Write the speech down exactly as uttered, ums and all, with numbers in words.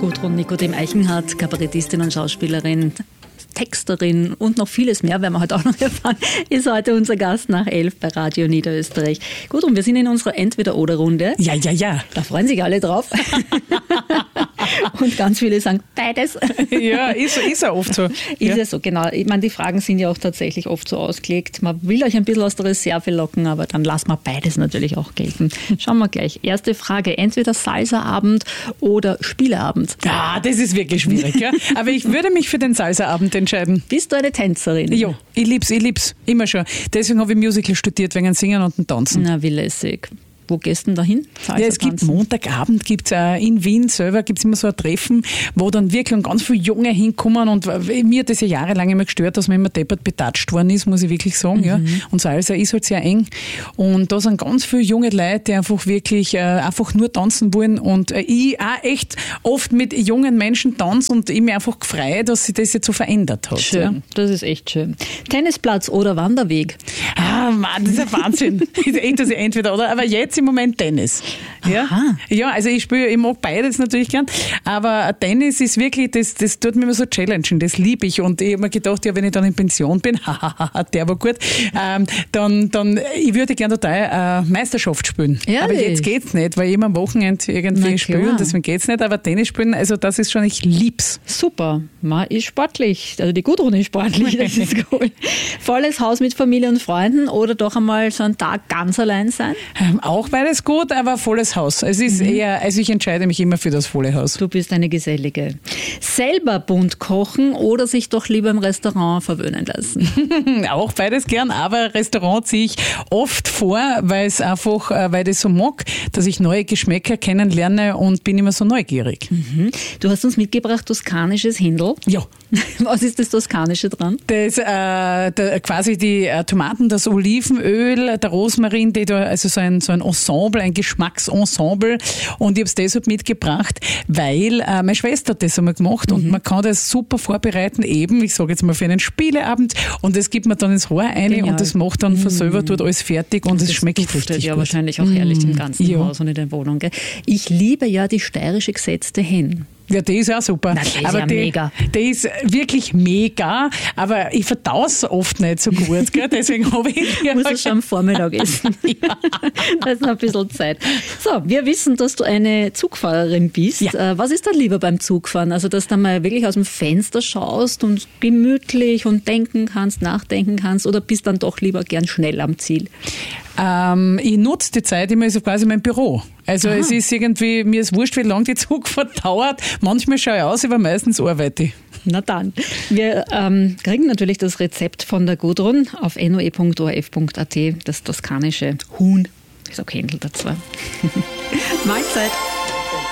Gudrun Nikodem-Eichenhardt, Kabarettistin und Schauspielerin, Texterin und noch vieles mehr, werden wir heute auch noch erfahren, ist heute unser Gast nach elf bei Radio Niederösterreich. Gudrun, wir sind in unserer Entweder-Oder-Runde. Ja, ja, ja. Da freuen sich alle drauf. Und ganz viele sagen beides. Ja, ist, ist ja oft so. Ist ja. ja so, genau. Ich meine, die Fragen sind ja auch tatsächlich oft so ausgelegt. Man will euch ein bisschen aus der Reserve locken, aber dann lassen wir beides natürlich auch gelten. Schauen wir gleich. Erste Frage, entweder Salsa-Abend oder Spieleabend. Ja, das ist wirklich schwierig. Ja. Aber ich würde mich für den Salsa-Abend entscheiden. Bist du eine Tänzerin? Ja, ich lieb's, ich lieb's. Immer schon. Deswegen habe ich Musical studiert, wegen dem Singen und dem Tanzen. Na, wie lässig. Wo gehst du denn dahin? Ja, es gibt Montagabend, gibt's äh, in Wien selber gibt's immer so ein Treffen, wo dann wirklich ganz viele Junge hinkommen und mir hat das ja jahrelang immer gestört, dass man immer deppert betatscht worden ist, muss ich wirklich sagen. Mhm. Ja. Und Salsa ist halt sehr eng und da sind ganz viele junge Leute, die einfach wirklich äh, einfach nur tanzen wollen und äh, ich auch echt oft mit jungen Menschen tanze und ich mich einfach gefreut, dass sich das jetzt so verändert hat. Schön, ja. Das ist echt schön. Tennisplatz oder Wanderweg? Ah, Mann, das ist ein Wahnsinn. Das ist echt, dass ich entweder oder, aber jetzt im Moment Tennis. Ja, Aha. ja, also ich spiele, ich mag beides natürlich gern, aber Tennis ist wirklich, das, das tut mir immer so challengen, das liebe ich und ich habe mir gedacht, ja, wenn ich dann in Pension bin, der war gut, ähm, dann, dann, ich würde gern total äh, Meisterschaft spielen. Ehrlich? Aber jetzt geht's nicht, weil ich immer am Wochenende irgendwie spiele und deswegen geht's nicht, aber Tennis spielen, also das ist schon, ich lieb's. Super, man ist sportlich, also die Gudrun ist sportlich, das ist cool. Volles Haus mit Familie und Freunden oder doch einmal so einen Tag ganz allein sein? Ähm, auch beides gut, aber volles Haus. Es ist mhm. eher, also ich entscheide mich immer für das volle Haus. Du bist eine Gesellige. Selber bunt kochen oder sich doch lieber im Restaurant verwöhnen lassen? Auch beides gern, aber Restaurant ziehe ich oft vor, weil es einfach, weil ich das so mag, dass ich neue Geschmäcker kennenlerne und bin immer so neugierig. Mhm. Du hast uns mitgebracht toskanisches Hindl. Ja. Was ist das Toskanische dran? Das, äh, der, quasi die äh, Tomaten, das Olivenöl, der Rosmarin, die da, also so ein, so ein Ensemble, ein Geschmacksensemble. Und ich habe es deshalb mitgebracht, weil äh, meine Schwester hat das einmal gemacht mhm. und man kann das super vorbereiten, eben, ich sage jetzt mal für einen Spieleabend und das gibt man dann ins Rohr rein Genial. Und das macht dann mhm. von selber, dort alles fertig und es schmeckt richtig ja gut. Wahrscheinlich auch herrlich im ganzen ja. Haus und in der Wohnung. Gell? Ich liebe ja die steirische gesetzte Hen. Ja, die ist auch super. Na, die ist aber ja die, mega. Die ist wirklich mega, aber ich verdau's oft nicht so gut, gell? Deswegen habe ich... Ja, muss es schon am Vormittag essen. Ja. Da ist noch ein bisschen Zeit. So, wir wissen, dass du eine Zugfahrerin bist. Ja. Was ist da lieber beim Zugfahren? Also, dass du mal wirklich aus dem Fenster schaust und gemütlich und denken kannst, nachdenken kannst oder bist dann doch lieber gern schnell am Ziel? Ähm, ich nutze die Zeit immer so quasi mein Büro. Also Aha. es ist irgendwie, mir ist wurscht, wie lange die Zugfahrt dauert. Manchmal schaue ich aus, aber meistens arbeite ich. Na dann. Wir ähm, kriegen natürlich das Rezept von der Gudrun auf n o e punkt o r f punkt a t, das toskanische Huhn. Ich sage Händel dazu. Mahlzeit.